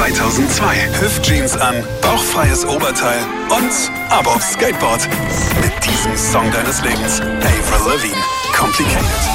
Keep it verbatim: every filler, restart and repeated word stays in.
zweitausendzwei. Hüftjeans an, bauchfreies Oberteil und ab aufs Skateboard. Mit diesem Song deines Lebens. Avril Lavigne. Complicated.